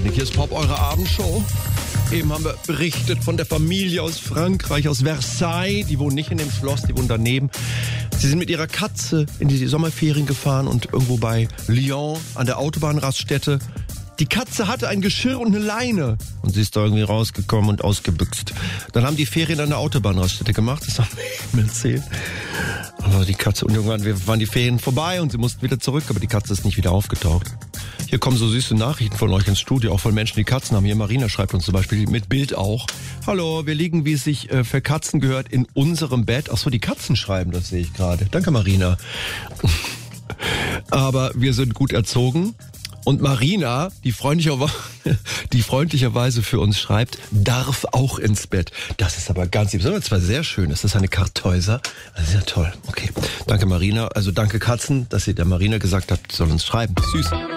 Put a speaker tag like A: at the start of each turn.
A: Technik. Hier ist Pop, eure Abendshow. Eben haben wir berichtet von der Familie aus Frankreich, aus Versailles. Die wohnen nicht in dem Schloss, die wohnen daneben. Sie sind mit ihrer Katze in die Sommerferien gefahren und irgendwo bei Lyon an der Autobahnraststätte. Die Katze hatte ein Geschirr und eine Leine. Und sie ist da irgendwie rausgekommen und ausgebüxt. Dann haben die Ferien an der Autobahnraststätte gemacht. Das haben wir ihm erzählt. Aber die Katze, und irgendwann waren die Ferien vorbei und sie mussten wieder zurück, aber die Katze ist nicht wieder aufgetaucht. Hier kommen so süße Nachrichten von euch ins Studio, auch von Menschen, die Katzen haben. Hier Marina schreibt uns zum Beispiel mit Bild auch. Hallo, wir liegen, wie es sich für Katzen gehört, in unserem Bett. Ach so, die Katzen schreiben, das sehe ich gerade. Danke, Marina. Aber wir sind gut erzogen. Und Marina, die freundlicherweise für uns schreibt, darf auch ins Bett. Das ist aber ganz lieb. Das war sehr schön. Ist das eine Kartäuser? Das ist ja toll. Okay. Danke, Marina. Also danke, Katzen, dass ihr der Marina gesagt habt, soll uns schreiben. Süß.